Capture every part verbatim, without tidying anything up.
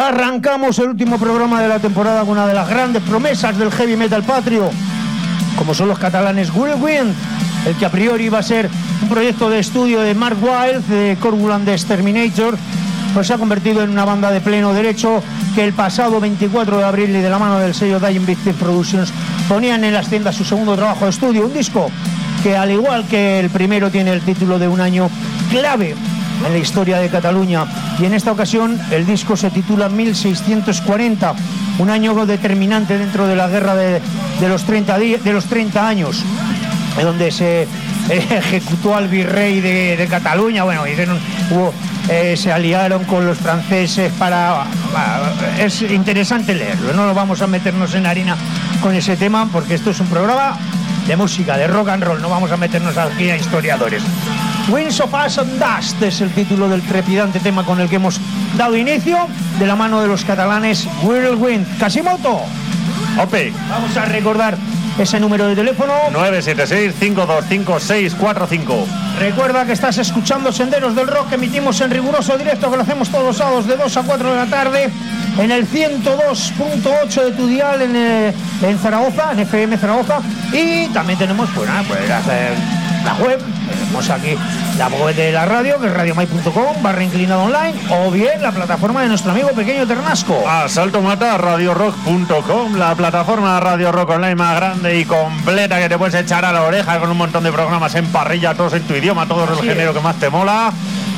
Arrancamos el último programa de la temporada con una de las grandes promesas del heavy metal patrio, como son los catalanes Whirlwind, el que a priori iba a ser un proyecto de estudio de Mark Wilde, de Corvulant de Exterminator, pues se ha convertido en una banda de pleno derecho que el pasado veinticuatro de abril y de la mano del sello Dying Victim Productions ponían en las tiendas su segundo trabajo de estudio, un disco que, al igual que el primero, tiene el título de un año clave en la historia de Cataluña, y en esta ocasión el disco se titula mil seiscientos cuarenta, un año determinante dentro de la guerra de, de, los, treinta di- de los treinta años, en donde se eh, ejecutó al virrey de, de Cataluña. Bueno, hicieron, hubo, eh, se aliaron con los franceses para, para... Es interesante leerlo, no lo vamos a meternos en harina con ese tema, porque esto es un programa de música, de rock and roll, no vamos a meternos aquí a historiadores. Winds of Ash and Dust es el título del trepidante tema con el que hemos dado inicio, de la mano de los catalanes Whirlwind. Casimoto, Ope, vamos a recordar ese número de teléfono: nueve siete seis, cinco dos cinco, seis cuatro cinco. Recuerda que estás escuchando Senderos del Rock, que emitimos en riguroso directo, que lo hacemos todos los sábados de dos a cuatro de la tarde en el ciento dos punto ocho de tu dial en, eh, en Zaragoza, en F M Zaragoza, y también tenemos, pues nada, pues hacer la web. Tenemos aquí la web de la radio, que es radiomai punto com barra inclinado online, o bien la plataforma de nuestro amigo Pequeño Ternasco. Asalto Mata, radio rock punto com, la plataforma de radio rock online más grande y completa que te puedes echar a la oreja, con un montón de programas en parrilla, todos en tu idioma, todos el género que más te mola.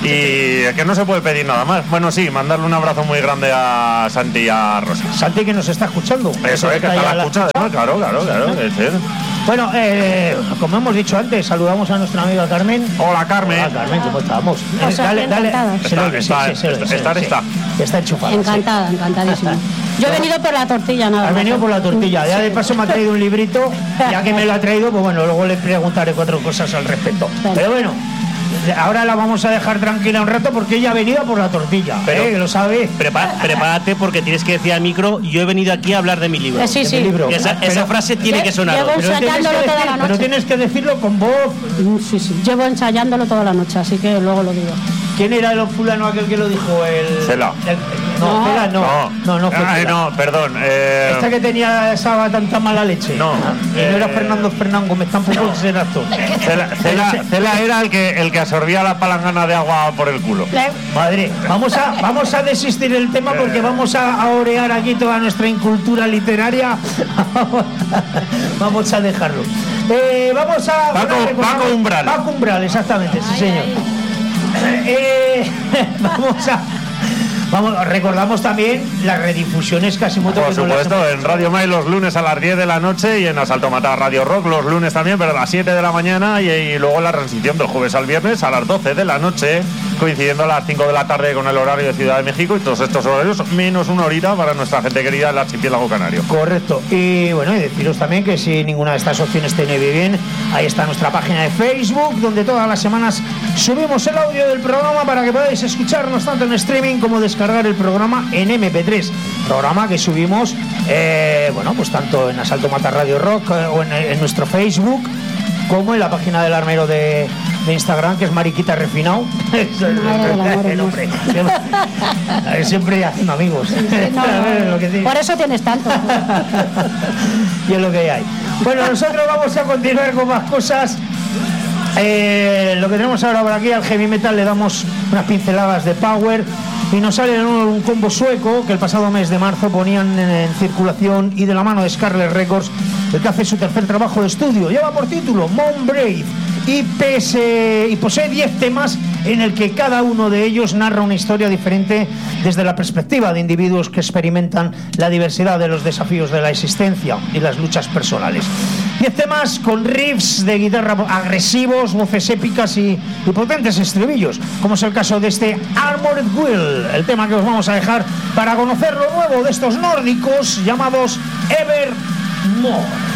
Y que no se puede pedir nada más. Bueno, sí, mandarle un abrazo muy grande a Santi y a Rosa. Santi, que nos está escuchando. Eso es, que está la escucha. La... Claro, claro, claro. Es decir. Bueno, eh, como hemos dicho antes, saludamos a nuestra amiga Carmen. Hola, Carmen. Hola, Carmen, ¿cómo estamos? O sea, dale, dale. encantada. Está, está, está, está. Está enchufada. Encantada, sí. Encantadísima. Yo he venido por la tortilla, nada más. Has venido por la tortilla. Ya de paso me ha traído un librito. Ya que me lo ha traído, pues bueno, luego le preguntaré cuatro cosas al respecto. Vale. Pero bueno, ahora la vamos a dejar tranquila un rato, porque ella ha venido por la tortilla. Pero, ¿eh? ¿Lo sabe? Prepá- prepárate, porque tienes que decir al micro: yo he venido aquí a hablar de mi libro. Eh, sí, De sí. mi libro. Esa, Pero- esa frase tiene Lle- que sonar. llevo Pero tienes, que ensayándolo toda decir- la pero noche. tienes que decirlo con voz. Mm, Sí, sí. Llevo ensayándolo toda la noche, así que luego lo digo. ¿Quién era el fulano aquel que lo dijo? El... Cela. el- no, No. Cela no. No, No, no fue Ay, Cela. no, perdón. Eh... Esta que tenía esa tanta mala leche. No. Y no era Eh, Fernando Fernán Gómez, tampoco serás tú. Cela, Cela, Cela era el que, el que absorbía la palangana de agua por el culo. Madre, vamos a, vamos a desistir del tema, porque vamos a, a orear aquí toda nuestra incultura literaria. Vamos a dejarlo. Eh, vamos a... Paco- bueno, recordamos- Paco Umbral. Paco Umbral, exactamente, sí señor. Eh, vamos a... Vamos, recordamos también las redifusiones Casimoto. Por que no las supuesto, hemos- en Radio Mai los lunes a las diez de la noche, y en Asalto Mata Radio Rock los lunes también, pero a las siete de la mañana, y, y luego la transición del jueves al viernes a las doce de la noche, coincidiendo a las cinco de la tarde con el horario de Ciudad de México, y todos estos horarios menos una horita para nuestra gente querida del archipiélago canario. Correcto. Y bueno, y deciros también que si ninguna de estas opciones te viene bien, ahí está nuestra página de Facebook, donde todas las semanas subimos el audio del programa para que podáis escucharnos tanto en streaming como descargar el programa en eme pe tres. Programa que subimos, eh, bueno, pues tanto en Asalto Mata Radio Rock eh, o en, en nuestro Facebook, como en la página del armero de, de Instagram, que es Mariquita Refinao. Madre del amor El hombre. Siempre haciendo amigos. No, no, Lo que digo. por eso tienes tanto. Y es lo que hay. Bueno, nosotros vamos a continuar con más cosas. Eh, lo que tenemos ahora por aquí, al heavy metal le damos unas pinceladas de power, y nos sale un, un combo sueco que el pasado mes de marzo ponían en, en circulación, y de la mano de Scarlet Records, el que hace su tercer trabajo de estudio. Lleva por título Mount Brave, y, pese, y posee diez temas en el que cada uno de ellos narra una historia diferente desde la perspectiva de individuos que experimentan la diversidad de los desafíos de la existencia y las luchas personales. Diez temas con riffs de guitarra agresivos, voces épicas y, y potentes estribillos, como es el caso de este Armored Will, el tema que os vamos a dejar para conocer lo nuevo de estos nórdicos llamados Evermore.